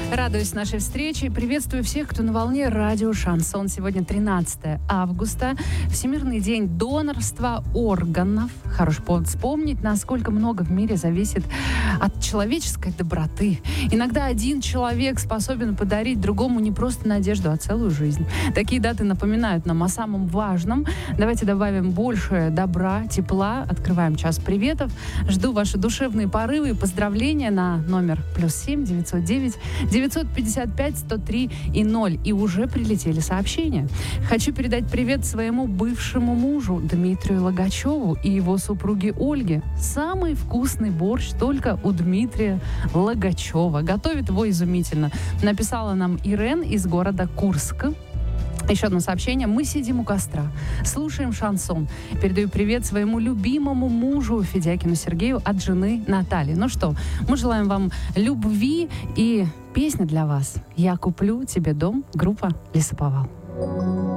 Радуюсь нашей встрече. Приветствую всех, кто на волне радио «Шансон». Сегодня 13 августа. Всемирный день донорства органов. Хороший повод вспомнить, насколько много в мире зависит от человеческой доброты. Иногда один человек способен подарить другому не просто надежду, а целую жизнь. Такие даты напоминают нам о самом важном. Давайте добавим больше добра, тепла. Открываем час приветов. Жду ваши душевные порывы и поздравления на номер +7 909 955 103 и 0. И уже прилетели сообщения. Хочу передать привет своему бывшему мужу Дмитрию Логачеву и его супруге Ольге. Самый вкусный борщ только у Дмитрия Логачева. Готовит его изумительно. Написала нам Ирен из города Курска. Еще одно сообщение. Мы сидим у костра, слушаем шансон. Передаю привет своему любимому мужу Федякину Сергею от жены Натальи. Ну что, мы желаем вам любви, и песня для вас. «Я куплю тебе дом», группа «Лесоповал».